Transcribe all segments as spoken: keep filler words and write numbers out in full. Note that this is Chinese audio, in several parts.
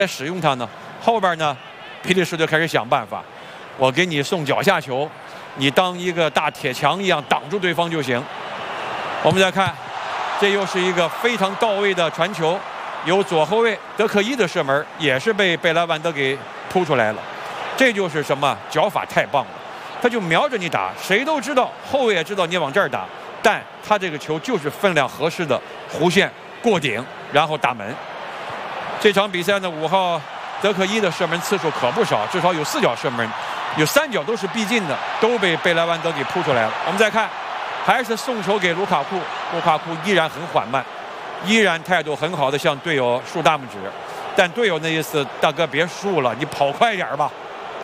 在使用它呢？后边呢，比利时队开始想办法，我给你送脚下球，你当一个大铁墙一样挡住对方就行。我们再看，这又是一个非常到位的传球，由左后卫德克伊的射门，也是被贝莱万德给扑出来了。这就是什么？脚法太棒了，他就瞄着你打，谁都知道，后卫也知道你往这儿打，但他这个球就是分量合适的弧线过顶，然后打门。这场比赛呢，五号德克伊的射门次数可不少，至少有四脚射门，有三脚都是必进的，都被贝莱万德给扑出来了。我们再看，还是送球给卢卡库，卢卡库依然很缓慢，依然态度很好的向队友竖大拇指，但队友那意思，大哥别竖了，你跑快点吧。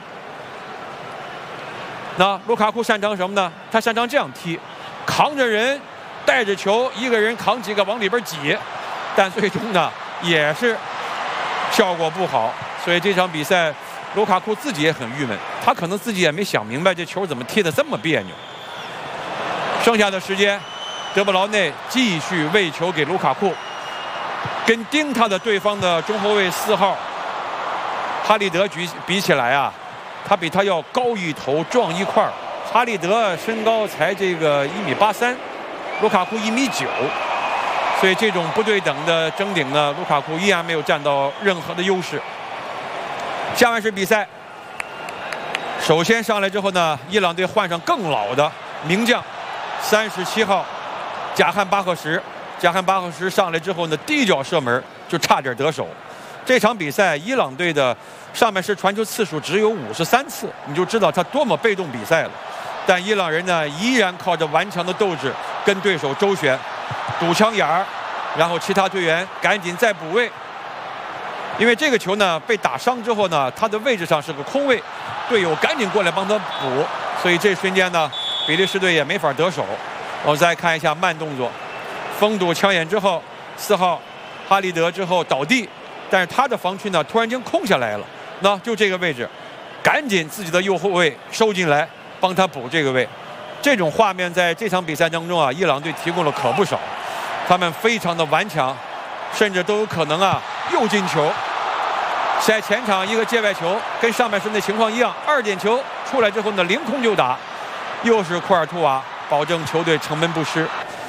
那卢卡库擅长什么呢？他擅长这样踢，扛着人，带着球，一个人扛几个往里边挤，但最终呢也是效果不好。所以这场比赛，卢卡库自己也很郁闷，他可能自己也没想明白这球怎么踢得这么别扭。剩下的时间，德布劳内继续喂球给卢卡库，跟盯他的对方的中后卫四号哈利德举比起来啊，他比他要高一头，壮一块儿。哈利德身高才这个一米八三，卢卡库一米九，所以这种不对等的争顶呢，卢卡库依然没有占到任何的优势。下半时比赛，首先上来之后呢，伊朗队换上更老的名将，三十七号贾汉巴赫什。贾汉巴赫什上来之后呢，第一脚射门就差点得手。这场比赛，伊朗队的上半时传球次数只有五十三次，你就知道他多么被动比赛了。但伊朗人呢，依然靠着顽强的斗志跟对手周旋，堵枪眼儿，然后其他队员赶紧再补位。因为这个球呢被打伤之后呢，他的位置上是个空位，队友赶紧过来帮他补，所以这瞬间呢，比利时队也没法得手。我们再看一下慢动作，封堵枪眼之后，四号哈利德之后倒地。但是他的防区呢，突然间空下来了，那就这个位置，赶紧自己的右后卫收进来，帮他补这个位。这种画面在这场比赛当中啊，伊朗队提供了可不少，他们非常的顽强，甚至都有可能啊又进球。在前场一个界外球，跟上半身的情况一样，二点球出来之后呢，凌空就打，又是库尔图瓦保证球队城门不失。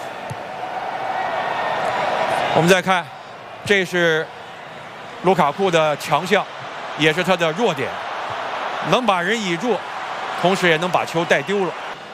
我们再看，这是卢卡库的强项，也是他的弱点，能把人倚住，同时也能把球带丢了。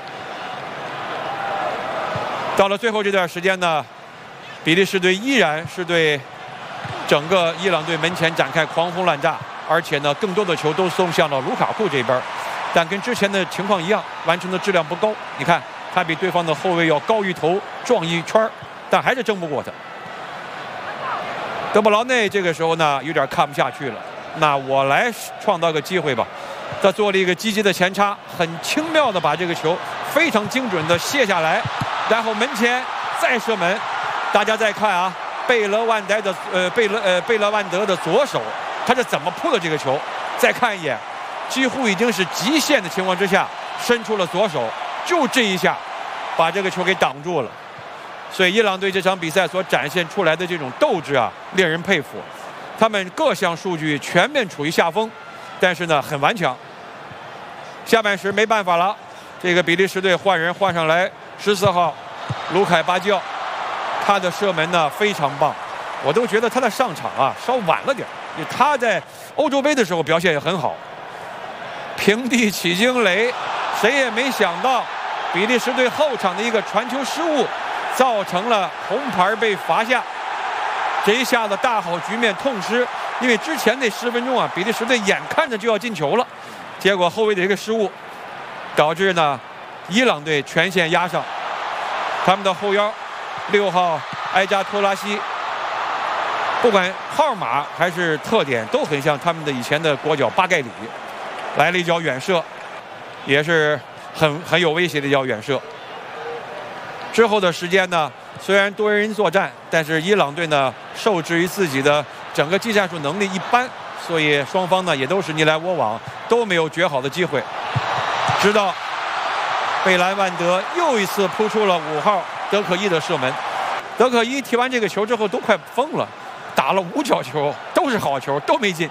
到了最后这段时间呢，比利时队依然是对整个伊朗队门前展开狂轰滥炸，而且呢，更多的球都送向了卢卡库这边，但跟之前的情况一样，完成的质量不高。你看，他比对方的后卫要高一头，壮一圈，但还是争不过他。德布劳内这个时候呢，有点看不下去了。那我来创造个机会吧。他做了一个积极的前插，很轻妙的把这个球非常精准的卸下来，然后门前再射门。大家再看啊，贝勒万德的呃贝勒呃贝勒万德的左手，他是怎么扑的这个球？再看一眼，几乎已经是极限的情况之下，伸出了左手，就这一下，把这个球给挡住了。所以伊朗队这场比赛所展现出来的这种斗志啊，令人佩服。他们各项数据全面处于下风，但是呢很顽强。下半时没办法了，这个比利时队换人换上来十四号卢凯巴教，他的射门呢非常棒，我都觉得他的上场啊稍晚了点，他在欧洲杯的时候表现也很好。平地起惊雷，谁也没想到比利时队后场的一个传球失误，造成了红牌被罚下。这一下子大好局面痛失，因为之前那十分钟啊，比利时队眼看着就要进球了，结果后卫的一个失误，导致呢伊朗队全线压上。他们的后腰六号埃加托拉西，不管号码还是特点，都很像他们的以前的国脚巴盖里。来了一脚远射，也是很很有威胁的一脚远射。之后的时间呢，虽然多人作战，但是伊朗队呢受制于自己的整个技战术能力一般，所以双方呢也都是你来我往，都没有绝好的机会。直到贝莱万德又一次扑出了五号德克伊的射门，德克伊踢完这个球之后都快疯了，打了五脚球都是好球，都没进。